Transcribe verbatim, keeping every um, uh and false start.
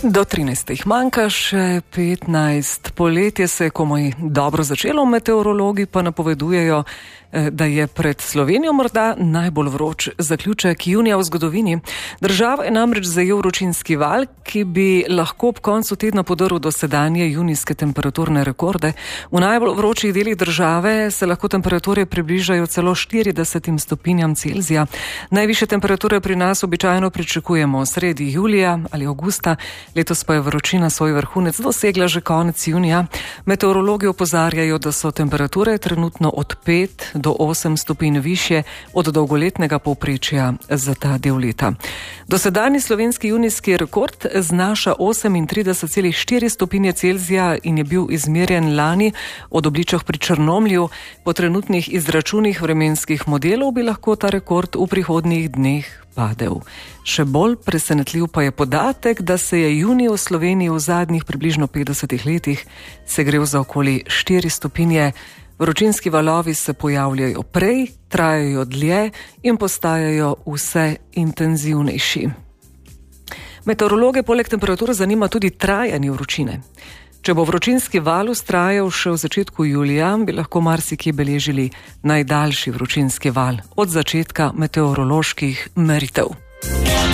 Do trinajstih manjka še petnajst. Poletje se je komaj dobro začelo, meteorologi pa napovedujejo, da je pred Slovenijo morda najbolj vroč zaključek junija v zgodovini. Država je namreč zajel vročinski val, ki bi lahko ob koncu tedna podrl dosedanje junijske temperaturne rekorde. V najbolj vročih delih države se lahko temperature približajo celo štiridesetim stopinjam Celzija. Najvišje temperature pri nas običajno pričakujemo sredi julija ali avgusta, letos pa je vročina svoj vrhunec dosegla že konec junija. Meteorologi opozarjajo, da so temperature trenutno od pet do osem stopinj višje od dolgoletnega povprečja za ta del leta. Dosedanji slovenski junijski rekord znaša osemintrideset celih štiri stopinje Celzija in je bil izmerjen lani od obličah pri Črnomlju. Po trenutnih izračunih vremenskih modelov bi lahko ta rekord v prihodnjih dneh padel. Še bolj presenetljiv pa je podatek, da se je junij v Sloveniji v zadnjih približno petdesetih letih segrel za okoli štiri stopinje. Vročinski valovi se pojavljajo prej, trajajo dlje in postajajo vse intenzivnejši. Meteorologe poleg temperatur zanima tudi trajanje vročine. Če bo vročinski val vztrajal še v začetku julija, bi lahko marsikje beležili najdaljši vročinski val od začetka meteoroloških meritev.